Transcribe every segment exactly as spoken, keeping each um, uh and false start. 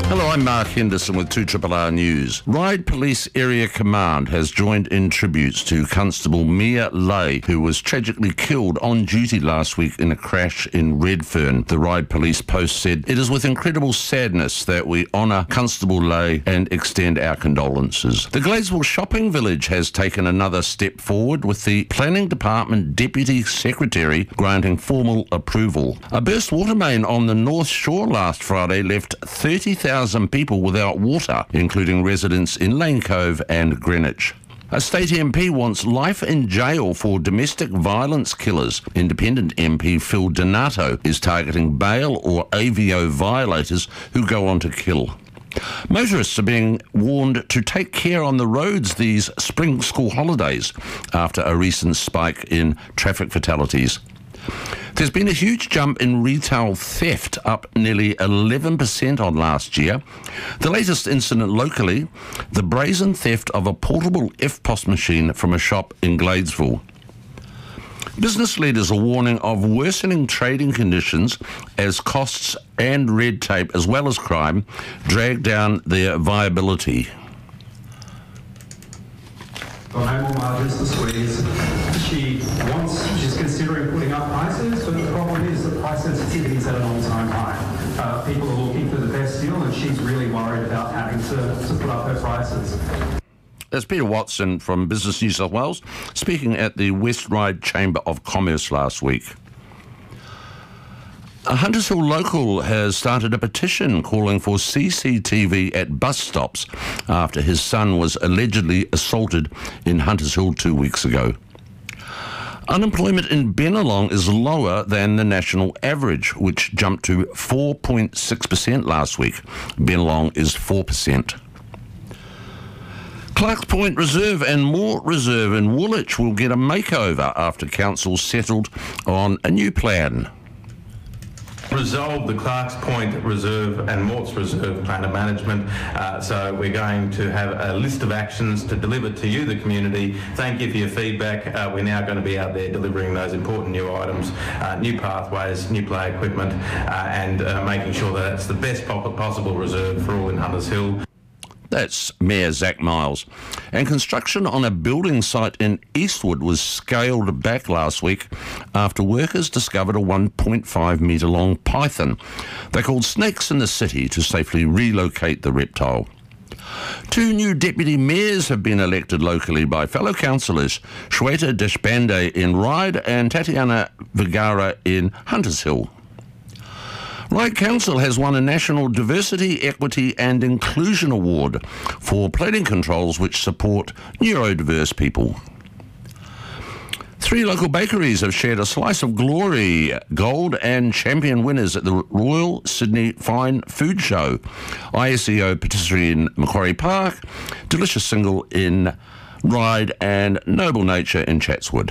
Hello, I'm Mark Henderson with two R R R News. Ryde Police Area Command has joined in tributes to Constable Mia Lay, who was tragically killed on duty last week in a crash in Redfern. The Ryde Police Post said, "It is with incredible sadness that we honour Constable Lay and extend our condolences." The Gladesville Shopping Village has taken another step forward, with the Planning Department Deputy Secretary granting formal approval. A burst water main on the North Shore last Friday left thirty thousand people without water, including residents in Lane Cove and Greenwich. A state M P wants life in jail for domestic violence killers. Independent M P Phil Donato is targeting bail or A V O violators who go on to kill. Motorists are being warned to take care on the roads these spring school holidays after a recent spike in traffic fatalities. There's been a huge jump in retail theft, up nearly eleven percent on last year. The latest incident locally, the brazen theft of a portable F P O S machine from a shop in Gladesville. Business leaders are warning of worsening trading conditions as costs and red tape, as well as crime, drag down their viability. Got no more margins to squeeze. She wants, she's considering putting up prices, but the problem is that price sensitivity is at an all-time high. Uh, people are looking for the best deal, and she's really worried about having to, to put up her prices. That's Peter Watson from Business New South Wales, speaking at the West Ryde Chamber of Commerce last week. A Hunters Hill local has started a petition calling for C C T V at bus stops after his son was allegedly assaulted in Hunters Hill two weeks ago. Unemployment in Bennelong is lower than the national average, which jumped to four point six percent last week. Bennelong is four percent. Clarks Point Reserve and Mort Reserve in Woolwich will get a makeover after council settled on a new plan. Resolve the Clarks Point Reserve and Morts Reserve plan of management. Uh, so we're going to have a list of actions to deliver to you, the community. Thank you for your feedback. Uh, we're now going to be out there delivering those important new items, uh, new pathways, new play equipment, uh, and uh, making sure that it's the best possible reserve for all in Hunters Hill. That's Mayor Zach Miles. And construction on a building site in Eastwood was scaled back last week after workers discovered a one point five metre long python. They called Snakes in the City to safely relocate the reptile. Two new deputy mayors have been elected locally by fellow councillors, Shweta Deshpande in Ryde and Tatiana Vergara in Hunters Hill. Ryde Council has won a National Diversity, Equity and Inclusion Award for plating controls which support neurodiverse people. Three local bakeries have shared a slice of glory, gold and champion winners at the Royal Sydney Fine Food Show. I S E O Patisserie in Macquarie Park, Delicious Single in Ryde and Noble Nature in Chatswood.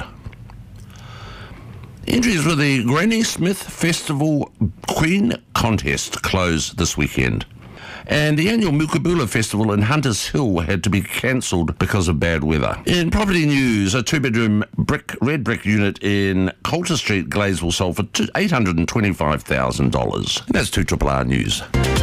Entries for the Granny Smith Festival Queen Contest closed this weekend. And the annual Mukabula Festival in Hunters Hill had to be cancelled because of bad weather. In property news, a two-bedroom brick red brick unit in Coulter Street, Gladesville, sold for eight hundred twenty-five thousand dollars. That's two R R R News.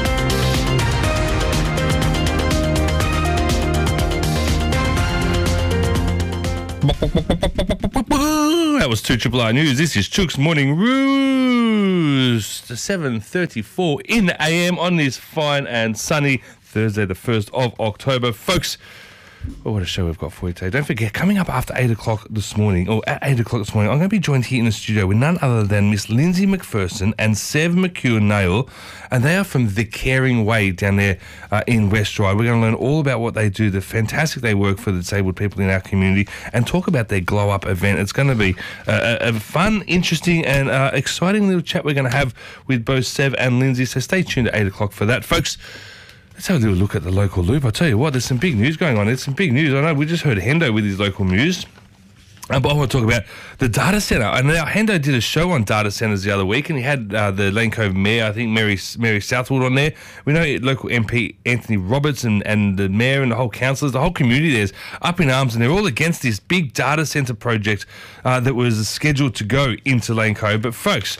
That was two R R R News. This is Chook's Morning Roost. seven thirty-four in the A M on this fine and sunny Thursday, the first of October. Folks, oh, what a show we've got for you today. Don't forget, coming up after eight o'clock this morning, or at eight o'clock this morning, I'm going to be joined here in the studio with none other than Miss Lindsay McPherson and Sev McEwen-Nail, and they are from The Caring Way down there uh, in West Ryde. We're going to learn all about what they do, the fantastic they work for the disabled people in our community, and talk about their Glow Up event. It's going to be uh, a, a fun, interesting, and uh, exciting little chat we're going to have with both Sev and Lindsay, so stay tuned at eight o'clock for that. Folks, let's have a little look at the local loop. I'll tell you what, there's some big news going on. There's some big news. I know we just heard Hendo with his local news. Uh, but I want to talk about the data centre. And now Hendo did a show on data centres the other week, and he had uh, the Lane Cove Mayor, I think Mary Mary Southwood, on there. We know local M P Anthony Roberts and, and the Mayor and the whole councillors, the whole community there's up in arms, and they're all against this big data centre project uh, that was scheduled to go into Lane Cove. But folks,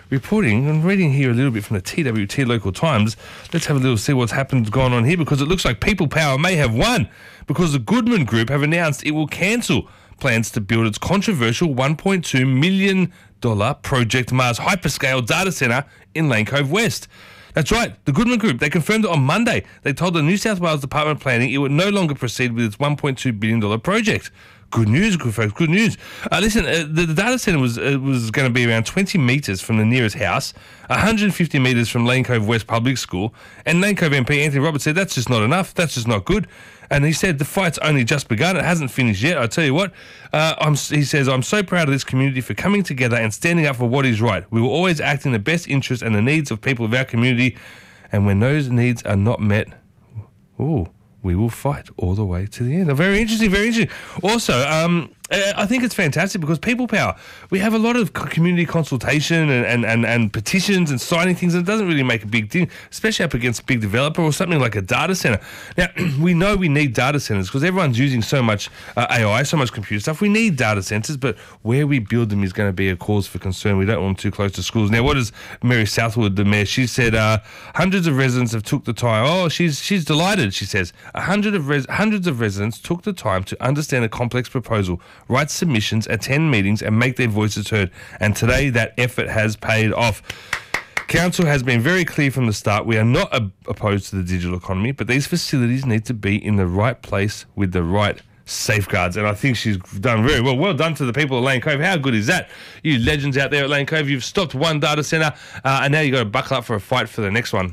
reporting and reading here a little bit from the T W T Local Times. Let's have a little see what's happened, gone on here, because it looks like People Power may have won, because the Goodman Group have announced it will cancel plans to build its controversial one point two million dollars Project Mars hyperscale data centre in Lane Cove West. That's right, the Goodman Group, they confirmed it on Monday. They told the New South Wales Department of Planning it would no longer proceed with its one point two billion dollars project. Good news, good folks, good news. Uh, listen, uh, the, the data centre was uh, was going to be around twenty metres from the nearest house, one hundred fifty metres from Lane Cove West Public School, and Lane Cove M P Anthony Roberts said that's just not enough, that's just not good. And he said the fight's only just begun, it hasn't finished yet. I tell you what, uh, I'm, he says, I'm so proud of this community for coming together and standing up for what is right. We will always act in the best interest and the needs of people of our community, and when those needs are not met, ooh, we will fight all the way to the end. Very interesting, very interesting. Also, um, I think it's fantastic because People Power, we have a lot of community consultation and, and, and, and petitions and signing things, and it doesn't really make a big thing, especially up against a big developer or something like a data centre. Now, we know we need data centres because everyone's using so much uh, A I, so much computer stuff. We need data centres, but where we build them is going to be a cause for concern. We don't want them too close to schools. Now, what does Mary Southwood, the mayor, she said uh, hundreds of residents have took the time. Oh, she's she's delighted, she says. A hundred of res- hundreds of residents took the time to understand a complex proposal, write submissions, attend meetings and make their voices heard. And today that effort has paid off. Council has been very clear from the start. We are not ab- opposed to the digital economy, but these facilities need to be in the right place with the right safeguards. And I think she's done very well. Well done to the people of Lane Cove. How good is that? You legends out there at Lane Cove, you've stopped one data centre uh, and now you've got to buckle up for a fight for the next one.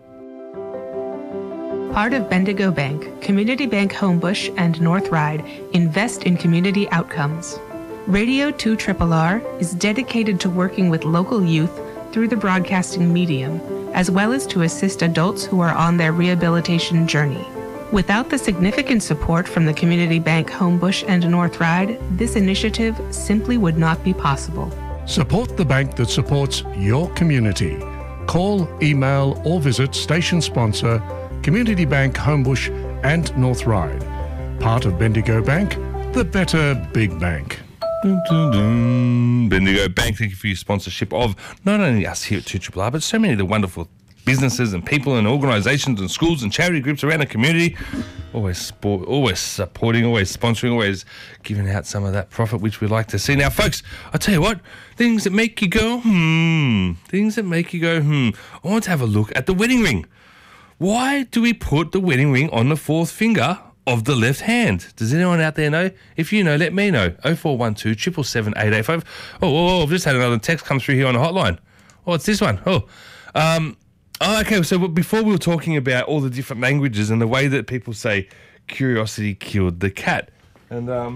Part of Bendigo Bank, Community Bank Homebush and North Ryde invest in community outcomes. Radio two R R R is dedicated to working with local youth through the broadcasting medium, as well as to assist adults who are on their rehabilitation journey. Without the significant support from the Community Bank Homebush and North Ryde, this initiative simply would not be possible. Support the bank that supports your community. Call, email or visit station sponsor Community Bank Homebush and North Ryde. Part of Bendigo Bank, the better big bank. Dun, dun, dun. Bendigo Bank, thank you for your sponsorship of not only us here at two R R R, but so many of the wonderful businesses and people and organisations and schools and charity groups around the community. Always sport, always supporting, always sponsoring, always giving out some of that profit, which we like to see. Now, folks, I tell you what, things that make you go, hmm, things that make you go, hmm. I want to have a look at the wedding ring. Why do we put the wedding ring on the fourth finger of the left hand? Does anyone out there know? If you know, let me know. oh four one two, seven seven seven, eight eight five. Oh, oh, oh, I've just had another text come through here on the hotline. Oh, it's this one. Oh, um, oh, okay. So before we were talking about all the different languages and the way that people say curiosity killed the cat, and um,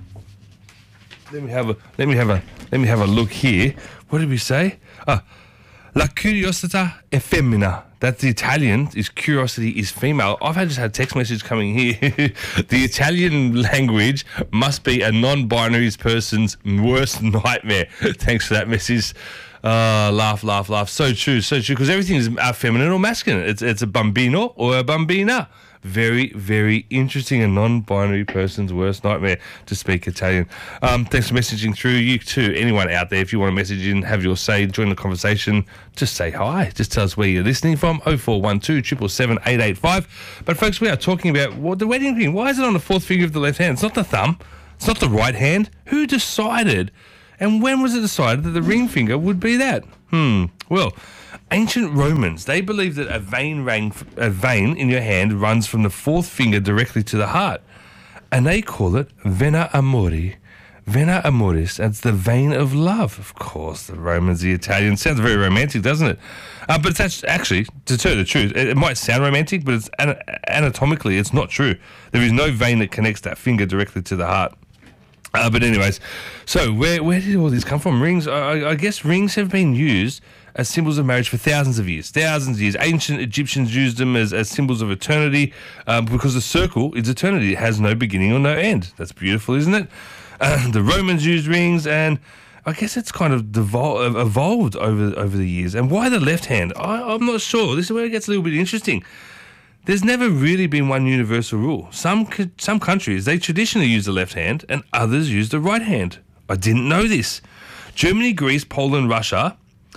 let me have a let me have a let me have a look here. What did we say? Ah, la curiosità è femmina. That's the Italian, is curiosity is female. I've had just had a text message coming here. The Italian language must be a non-binary person's worst nightmare. Thanks for that message. Uh, laugh, laugh, laugh. So true, so true. Because everything is uh, feminine or masculine. It's it's a bambino or a bambina. Very, very interesting. A non-binary person's worst nightmare to speak Italian. Um, thanks for messaging through. You too, anyone out there, if you want to message in, have your say, join the conversation, just say hi. Just tell us where you're listening from. oh four one two, seven seven seven, eight eight five. But folks, we are talking about what the wedding ring. Why is it on the fourth finger of the left hand? It's not the thumb. It's not the right hand. Who decided, and when was it decided that the ring finger would be that? Hmm, well, ancient Romans, they believed that a vein, rang, a vein in your hand runs from the fourth finger directly to the heart. And they call it vena amori. Vena amoris. That's the vein of love. Of course, the Romans, the Italians. Sounds very romantic, doesn't it? Uh, but it's actually, to tell you the truth, it, it might sound romantic, but it's anatomically, it's not true. There is no vein that connects that finger directly to the heart. Uh, but anyways, so where where did all this come from? Rings, I, I guess rings have been used as symbols of marriage for thousands of years. Thousands of years. Ancient Egyptians used them as, as symbols of eternity uh, because the circle is eternity. It has no beginning or no end. That's beautiful, isn't it? Uh, the Romans used rings, and I guess it's kind of devol- evolved over over the years. And why the left hand? I, I'm not sure. This is where it gets a little bit interesting. There's never really been one universal rule. Some some countries, they traditionally use the left hand and others use the right hand. I didn't know this. Germany, Greece, Poland, Russia,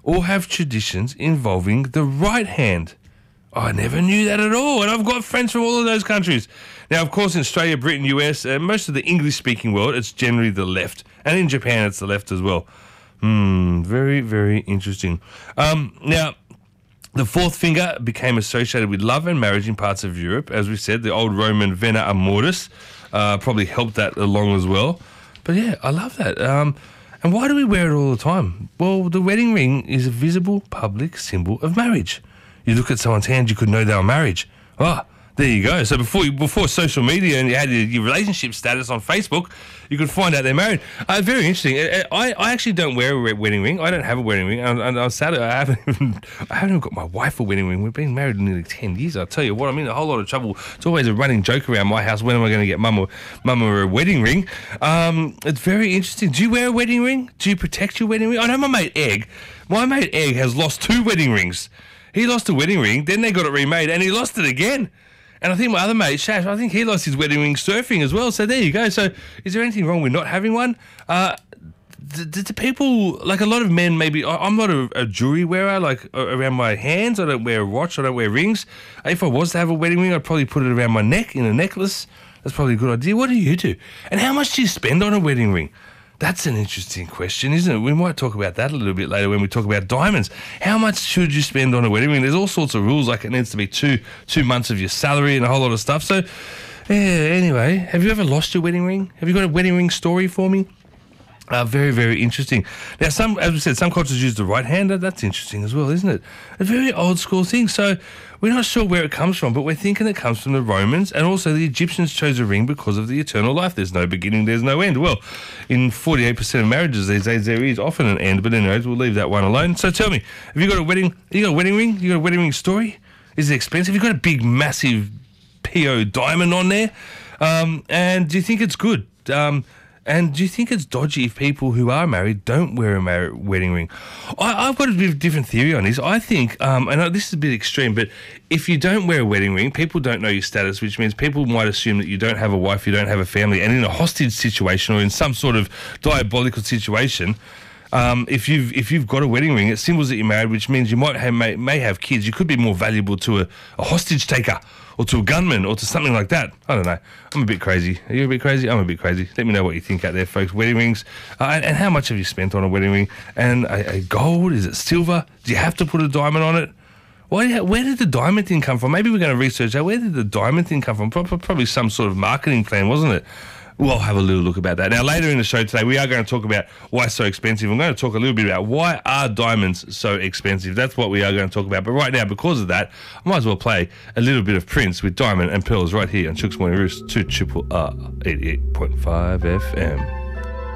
all have traditions involving the right hand. I never knew that at all, and I've got friends from all of those countries. Now, of course, in Australia, Britain, U S, and most of the English-speaking world, it's generally the left. And in Japan, it's the left as well. Hmm, very, very interesting. Um, now, the fourth finger became associated with love and marriage in parts of Europe. As we said, the old Roman Vena Amoris uh, probably helped that along as well. But yeah, I love that. Um, and why do we wear it all the time? Well, the wedding ring is a visible public symbol of marriage. You look at someone's hand, you could know they were married. Ah, there you go. So before before social media and you had your, your relationship status on Facebook, you could find out they're married. Uh, very interesting. I, I actually don't wear a wedding ring. I don't have a wedding ring. And, and I'm sad I haven't even I haven't even got my wife a wedding ring. We've been married nearly ten years. I'll tell you what, I'm in a whole lot of trouble. It's always a running joke around my house. When am I going to get mum or mum or a wedding ring? Um, it's very interesting. Do you wear a wedding ring? Do you protect your wedding ring? I know my mate Egg. My mate Egg has lost two wedding rings. He lost a wedding ring, then they got it remade, and he lost it again. And I think my other mate, Shash, I think he lost his wedding ring surfing as well. So there you go. So is there anything wrong with not having one? Uh, do, do people, like a lot of men maybe, I, I'm not a, a jewelry wearer, like uh, around my hands. I don't wear a watch. I don't wear rings. If I was to have a wedding ring, I'd probably put it around my neck in a necklace. That's probably a good idea. What do you do? And how much do you spend on a wedding ring? That's an interesting question, isn't it? We might talk about that a little bit later when we talk about diamonds. How much should you spend on a wedding ring? There's all sorts of rules, like it needs to be two two months of your salary and a whole lot of stuff. So, yeah, anyway, have you ever lost your wedding ring? Have you got a wedding ring story for me? Uh, very, very interesting. Now, some, as we said, some cultures use the right hand. That's interesting as well, isn't it? A very old school thing. So we're not sure where it comes from, but we're thinking it comes from the Romans, and also the Egyptians chose a ring because of the eternal life. There's no beginning, there's no end. Well, in forty-eight percent of marriages these days, there is often an end, but anyways, we'll leave that one alone. So tell me, have you got a wedding? You got a wedding ring? You got a wedding ring story? Is it expensive? Have you got a big, massive P O diamond on there? Um, and do you think it's good? Um, And do you think it's dodgy if people who are married don't wear a mar- wedding ring? I, I've got a bit of a different theory on this. I think, um, and this is a bit extreme, but if you don't wear a wedding ring, people don't know your status, which means people might assume that you don't have a wife, you don't have a family, and in a hostage situation or in some sort of diabolical situation, Um, if you've if you've got a wedding ring, it symbols that you're married, which means you might have may, may have kids. You could be more valuable to a, a hostage taker or to a gunman or to something like that. I don't know. I'm a bit crazy. Are you a bit crazy? I'm a bit crazy. Let me know what you think out there, folks. Wedding rings, uh, and, and how much have you spent on a wedding ring? And a, a gold? Is it silver? Do you have to put a diamond on it? Why, where did the diamond thing come from? Maybe we're going to research that. Where did the diamond thing come from? Probably some sort of marketing plan, wasn't it? We'll have a little look about that. Now, later in the show today, we are going to talk about why it's so expensive. I'm going to talk a little bit about why are diamonds so expensive. That's what we are going to talk about. But right now, because of that, I might as well play a little bit of Prince with Diamond and Pearls right here on Chooks Morning Roost, two R R R eighty-eight point five F M.